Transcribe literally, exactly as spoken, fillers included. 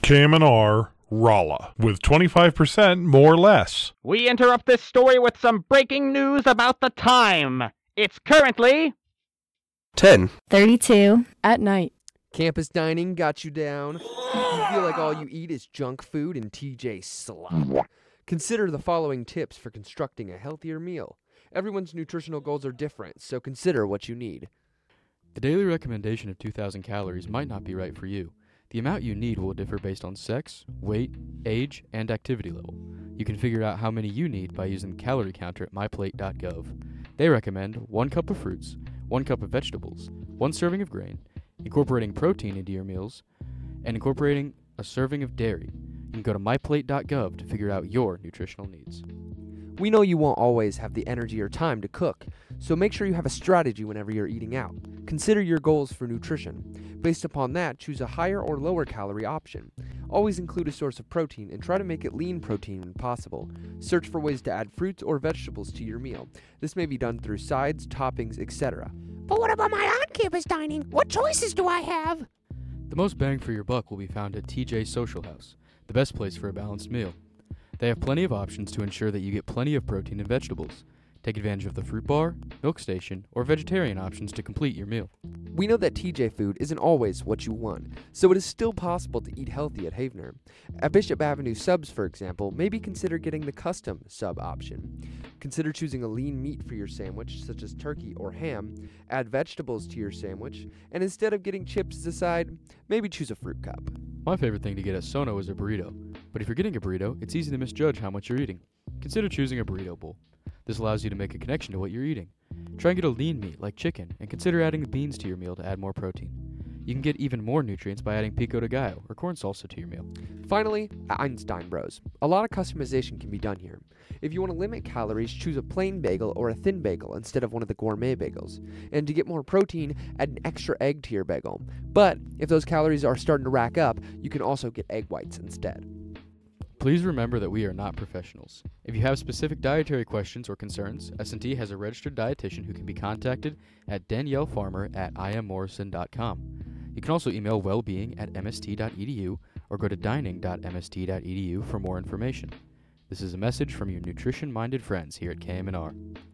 K M N R Rolla with twenty-five percent more or less. We interrupt this story with some breaking news about the time. It's currently ten thirty-two at night. Campus dining got you down. You feel like all you eat is junk food and T J slop. Consider the following tips for constructing a healthier meal. Everyone's nutritional goals are different, so consider what you need. The daily recommendation of two thousand calories might not be right for you. The amount you need will differ based on sex, weight, age, and activity level. You can figure out how many you need by using the calorie counter at my plate dot gov. They recommend one cup of fruits, one cup of vegetables, one serving of grain, incorporating protein into your meals, and incorporating a serving of dairy. You can go to my plate dot gov to figure out your nutritional needs. We know you won't always have the energy or time to cook, so make sure you have a strategy whenever you're eating out. Consider your goals for nutrition. Based upon that, choose a higher or lower calorie option. Always include a source of protein and try to make it lean protein when possible. Search for ways to add fruits or vegetables to your meal. This may be done through sides, toppings, et cetera. But what about my on-campus dining? What choices do I have? The most bang for your buck will be found at T J Social House, the best place for a balanced meal. They have plenty of options to ensure that you get plenty of protein and vegetables. Take advantage of the fruit bar, milk station, or vegetarian options to complete your meal. We know that T J food isn't always what you want, so it is still possible to eat healthy at Havener. At Bishop Avenue Subs, for example, maybe consider getting the custom sub option. Consider choosing a lean meat for your sandwich, such as turkey or ham, add vegetables to your sandwich, and instead of getting chips as a side, maybe choose a fruit cup. My favorite thing to get at Sono is a burrito, but if you're getting a burrito, it's easy to misjudge how much you're eating. Consider choosing a burrito bowl. This allows you to make a connection to what you're eating. Try and get a lean meat like chicken, and consider adding the beans to your meal to add more protein. You can get even more nutrients by adding pico de gallo or corn salsa to your meal. Finally, at Einstein Bros. A lot of customization can be done here. If you want to limit calories, choose a plain bagel or a thin bagel instead of one of the gourmet bagels. And to get more protein, add an extra egg to your bagel. But if those calories are starting to rack up, you can also get egg whites instead. Please remember that we are not professionals. If you have specific dietary questions or concerns, S and T has a registered dietitian who can be contacted at Danielle Farmer at i m morrison dot com. You can also email wellbeing at m s t dot e d u or go to dining dot m s t dot e d u for more information. This is a message from your nutrition-minded friends here at K M N R.